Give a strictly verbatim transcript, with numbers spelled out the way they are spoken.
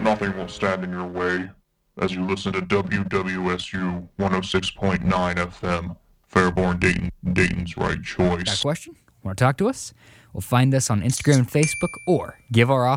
nothing will stand in your way as you listen to W W S U one oh six point nine F M, Fairborn, Dayton, Dayton's right choice. Got a question? Want to talk to us? Well, find us on Instagram and Facebook or give our